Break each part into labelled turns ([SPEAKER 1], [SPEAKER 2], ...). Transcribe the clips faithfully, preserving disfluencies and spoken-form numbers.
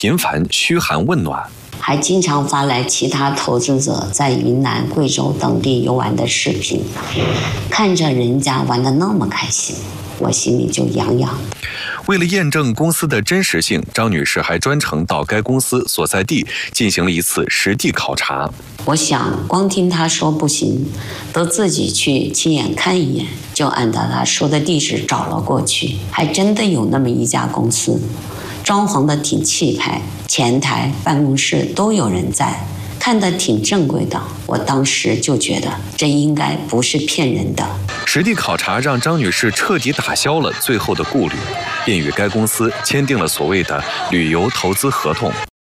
[SPEAKER 1] 频繁嘘寒问暖。
[SPEAKER 2] 还经常发来其他投资者在云南、贵州等地游玩的视频，看着人家玩得那么开心，我心里就痒痒。
[SPEAKER 1] 为了验证公司的真实性，张女士还专程到该公司所在地进行了一次实地考察。
[SPEAKER 2] 我想，光听她说不行，都自己去亲眼看一眼，就按照她说的地址找了过去，还真的有那么一家公司。装潢的挺气派，前台、办公室都有人在，看得挺正规的。我当时就觉得这应该不是骗人的。
[SPEAKER 1] 实地考察让张女士彻底打消了最后的顾虑，便与该公司签订了所谓的旅游投资合同。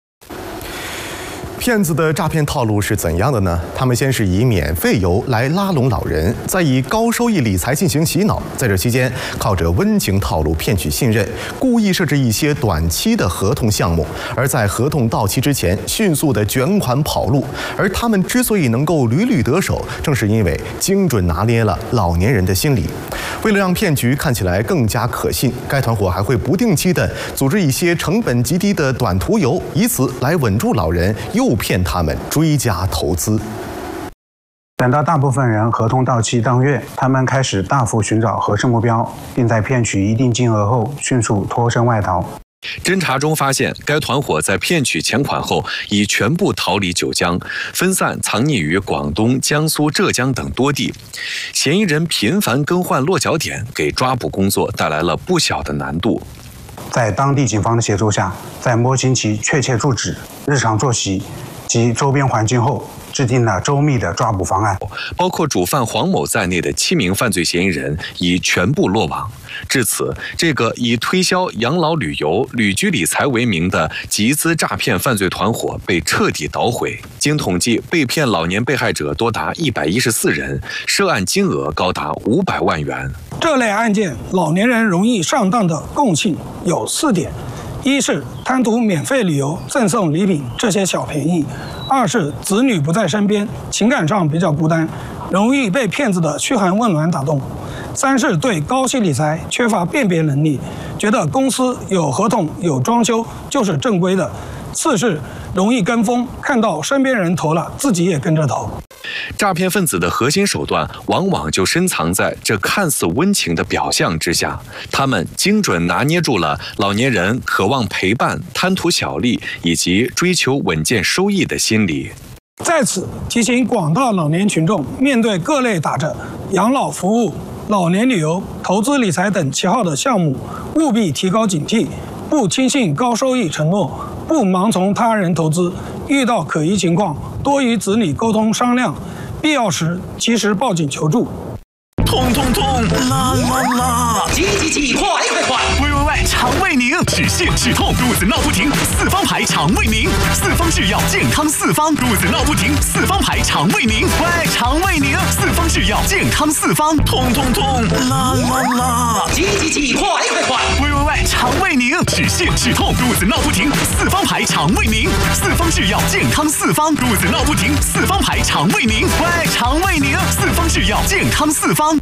[SPEAKER 3] 骗子的诈骗套路是怎样的呢？他们先是以免费游来拉拢老人，再以高收益理财进行洗脑，在这期间靠着温情套路骗取信任，故意设置一些短期的合同项目，而在合同到期之前迅速的卷款跑路。而他们之所以能够屡屡得手，正是因为精准拿捏了老年人的心理。为了让骗局看起来更加可信，该团伙还会不定期的组织一些成本极低的短途游，以此来稳住老人，诱骗他们追加投资。
[SPEAKER 4] 等到大部分人合同到期当月，他们开始大幅寻找合适目标，并在骗取一定金额后迅速脱身外逃。
[SPEAKER 1] 侦查中发现，该团伙在骗取钱款后已全部逃离九江，分散藏匿于广东、江苏、浙江等多地。嫌疑人频繁更换落脚点，给抓捕工作带来了不小的难度。
[SPEAKER 4] 在当地警方的协助下，在摸清其确切住址、日常作息及周边环境后，制定了周密的抓捕方案。
[SPEAKER 1] 包括主犯黄某在内的七名犯罪嫌疑人已全部落网。至此，这个以推销养老旅游、旅居理财为名的集资诈骗犯罪团伙被彻底捣毁。经统计，被骗老年被害者多达一百一十四人，涉案金额高达五百万元。
[SPEAKER 5] 这类案件，老年人容易上当的共性有四点：一是贪图免费旅游、赠送礼品这些小便宜；二是子女不在身边，情感上比较孤单，容易被骗子的嘘寒问暖打动；三是对高息理财缺乏辨别能力，觉得公司有合同、有装修就是正规的；四是容易跟风，看到身边人投了，自己也跟着投。
[SPEAKER 1] 诈骗分子的核心手段往往就深藏在这看似温情的表象之下，他们精准拿捏住了老年人渴望陪伴、贪图小利以及追求稳健收益的心理。
[SPEAKER 5] 在此提醒广大老年群众，面对各类打着养老服务、老年旅游、投资理财等旗号的项目，务必提高警惕，不轻信高收益承诺，不盲从他人投资，遇到可疑情况多与子女沟通商量，必要时及时报警求助。
[SPEAKER 6] 痛痛痛，啦啦啦！
[SPEAKER 7] 急急急，快快快！
[SPEAKER 6] 喂喂喂，肠胃宁，止泻止痛，肚子闹不停，四方牌肠胃宁，四方制药健康四方，肚子闹不停，四方牌肠胃宁，喂，肠胃宁，四方制药健康四方，痛痛痛，啦啦啦！
[SPEAKER 7] 急急急，快快快！
[SPEAKER 6] 喂喂喂，肠胃宁，止泻止痛，肚子闹不停，四方牌肠胃宁，四方制药健康四方，肚子闹不停，四方牌肠胃宁，喂，肠胃宁，四方制药健康四方。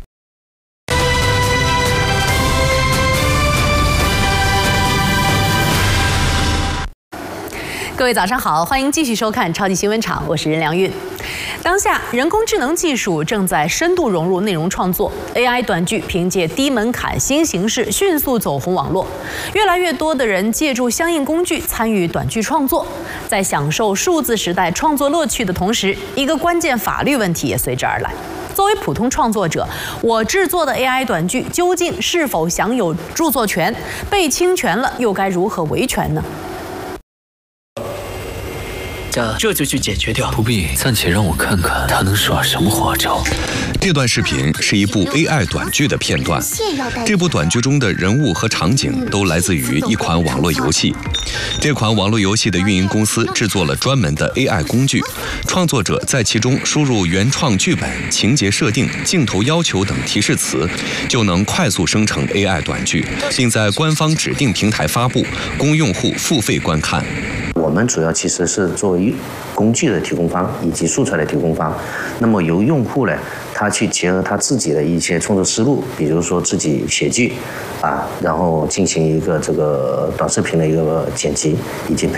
[SPEAKER 8] 各位早上好，欢迎继续收看超级新闻场，我是任良韵。当下人工智能技术正在深度融入内容创作 ，A I 短剧凭借低门槛新形式迅速走红网络，越来越多的人借助相应工具参与短剧创作，在享受数字时代创作乐趣的同时，一个关键法律问题也随之而来。作为普通创作者，我制作的 A I 短剧究竟是否享有著作权？被侵权了，又该如何维权呢？
[SPEAKER 7] 这这就去解决掉。
[SPEAKER 9] 不必，暂且让我看看他能耍什么花招。
[SPEAKER 1] 这段视频是一部 A I 短剧的片段。这部短剧中的人物和场景都来自于一款网络游戏。这款网络游戏的运营公司制作了专门的 A I 工具，创作者在其中输入原创剧本、情节设定、镜头要求等提示词，就能快速生成 A I 短剧，并在官方指定平台发布，供用户付费观看。
[SPEAKER 10] 我们主要其实是作为工具的提供方以及素材的提供方，那么由用户呢，他去结合他自己的一些创作思路，比如说自己写剧，啊，然后进行一个这个短视频的一个剪辑以及配。